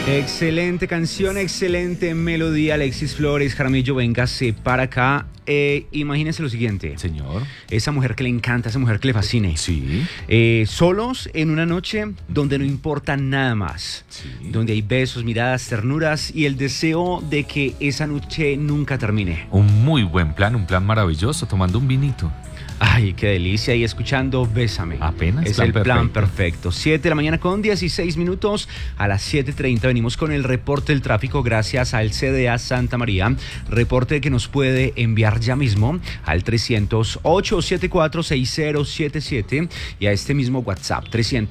Excelente canción, excelente melodía. Alexis Flores, Jaramillo, véngase para acá. Imagínense lo siguiente. Señor. Esa mujer que le encanta, esa mujer que le fascine. Sí. Solos en una noche donde no importa nada más. Sí. Donde hay besos, miradas, ternuras y el deseo de que esa noche nunca termine. Un muy buen plan, un plan maravilloso, tomando un vinito. Ay, qué delicia. Y escuchando Bésame. Apenas. Es plan el plan perfecto. perfecto. 7 de la mañana con 16 minutos. A las 7:30 venimos con el reporte del tráfico gracias al CDA Santa María. Reporte que nos puede enviar ya mismo al 300-874-6077 y a este mismo WhatsApp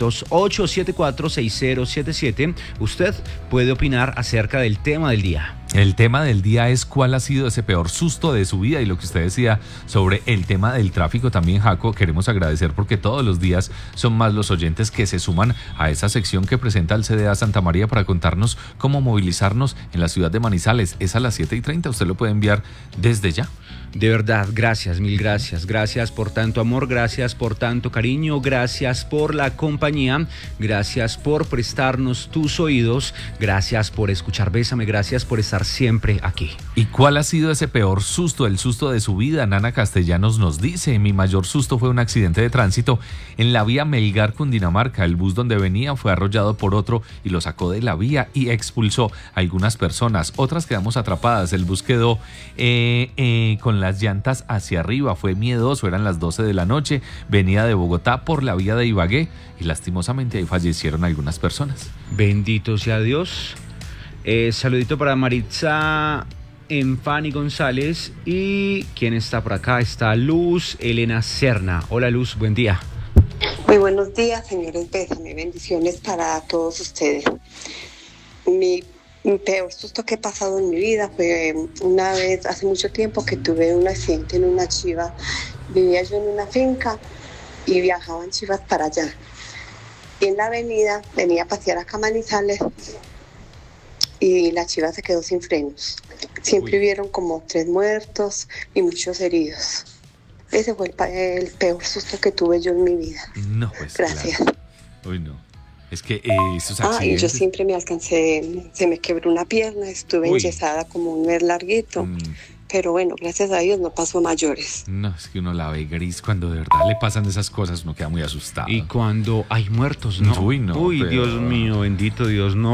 300-874-6077. Usted puede opinar acerca del tema del día. El tema del día es cuál ha sido ese peor susto de su vida, y lo que usted decía sobre el tema del tráfico también, Jaco, queremos agradecer porque todos los días son más los oyentes que se suman a esa sección que presenta el CDA Santa María para contarnos cómo movilizarnos en la ciudad de Manizales. Es a las 7:30, usted lo puede enviar desde ya. De verdad, gracias, mil gracias. Gracias por tanto amor, gracias por tanto cariño, gracias por la compañía, gracias por prestarnos tus oídos, gracias por escuchar Bésame, gracias por estar siempre aquí. ¿Y cuál ha sido ese peor susto, el susto de su vida? Nana Castellanos nos dice: mi mayor susto fue un accidente de tránsito en la vía Melgar, Cundinamarca. El bus donde venía fue arrollado por otro y lo sacó de la vía y expulsó a algunas personas. Otras quedamos atrapadas. El bus quedó con las llantas hacia arriba. Fue miedoso, eran las 12 de la noche. Venía de Bogotá por la vía de Ibagué y lastimosamente ahí fallecieron algunas personas. Bendito sea Dios. Saludito para Maritza Enfani González. ¿Y quién está por acá? Está Luz Elena Serna. Hola Luz, buen día. Muy buenos días, señores Bésame. Bendiciones para todos ustedes. Mi peor susto que he pasado en mi vida fue una vez, hace mucho tiempo, que tuve un accidente en una chiva. Vivía yo en una finca y viajaban chivas para allá. Y en la avenida venía a pasear acá a Manizales y la chiva se quedó sin frenos. Siempre hubieron como 3 muertos y muchos heridos. Ese fue el peor susto que tuve yo en mi vida. No, pues gracias. Claro. Uy, no. Es que esos Y accidentes... yo siempre me alcancé, se me quebró una pierna, estuve enyesada como un mes larguito. Pero bueno, gracias a Dios no pasó a mayores. No, es que uno la ve gris cuando de verdad le pasan esas cosas, uno queda muy asustado. Y cuando hay muertos, ¿no? Uy, no. Uy, pero... Dios mío, bendito Dios, no.